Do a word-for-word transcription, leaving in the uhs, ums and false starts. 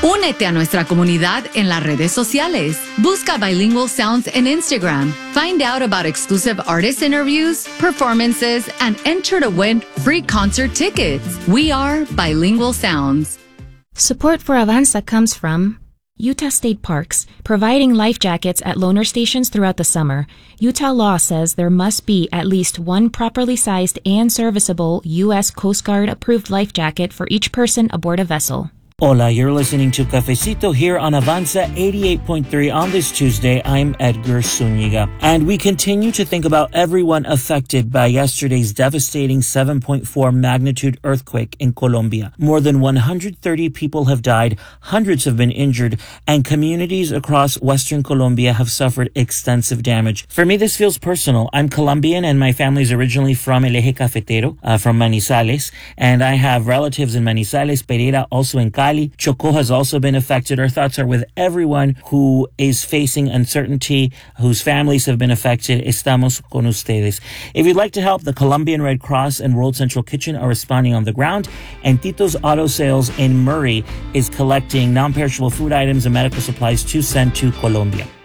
Únete a nuestra comunidad en las redes sociales. Busca Bilingual Sounds en Instagram. Find out about exclusive artist interviews, performances, and enter to win free concert tickets. We are Bilingual Sounds. Support for Avanza comes from Utah State Parks, providing life jackets at loaner stations throughout the summer. Utah law says there must be at least one properly sized and serviceable U S Coast Guard approved life jacket for each person aboard a vessel. Hola, you're listening to Cafecito here on Avanza eighty-eight point three on this Tuesday. I'm Edgar Zuniga. And we continue to think about everyone affected by yesterday's devastating seven point four magnitude earthquake in Colombia. More than one hundred thirty people have died, hundreds have been injured, and communities across Western Colombia have suffered extensive damage. For me, this feels personal. I'm Colombian and my family's originally from El Eje Cafetero, uh, from Manizales, and I have relatives in Manizales, Pereira, also in Cali. Chocó has also been affected. Our thoughts are with everyone who is facing uncertainty, whose families have been affected. Estamos con ustedes. If you'd like to help, the Colombian Red Cross and World Central Kitchen are responding on the ground, and Tito's Auto Sales in Murray is collecting non-perishable food items and medical supplies to send to Colombia.